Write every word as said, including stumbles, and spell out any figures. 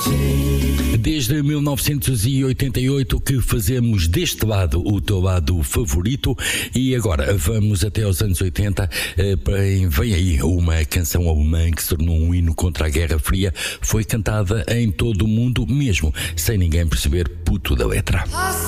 Desde mil novecentos e oitenta e oito que fazemos deste lado o teu lado favorito, e agora vamos até aos anos oitenta. Vem aí uma canção alemã que se tornou um hino contra a Guerra Fria. Foi cantada em todo o mundo, mesmo sem ninguém perceber puto da letra.